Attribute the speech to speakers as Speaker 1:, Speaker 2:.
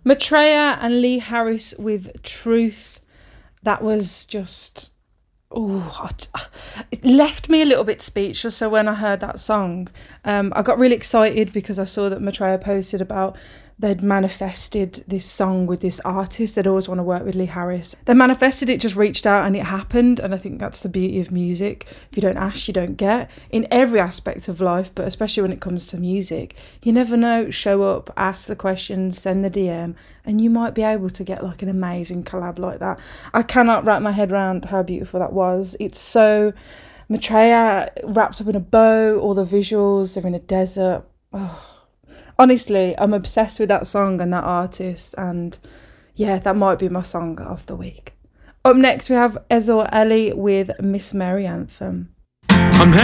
Speaker 1: Maitreya and Lee Harris with Truth. That was just... it left me a little bit speechless. So when I heard that song, I got really excited because I saw that Maitreya posted about they'd manifested this song with this artist. They'd always want to work with Lee Harris. They manifested it, just reached out and it happened. And I think that's the beauty of music. If you don't ask, you don't get. In every aspect of life, but especially when it comes to music, you never know. Show up, ask the questions, send the DM, and you might be able to get like an amazing collab like that. I cannot wrap my head around how beautiful that was. It's so... Maitreya wrapped up in a bow, all the visuals, they're in a desert. Honestly, I'm obsessed with that song and that artist, and yeah, that might be my song of the week. Up next, we have Ezor Ellie with Miss Mary Anthem.
Speaker 2: I'm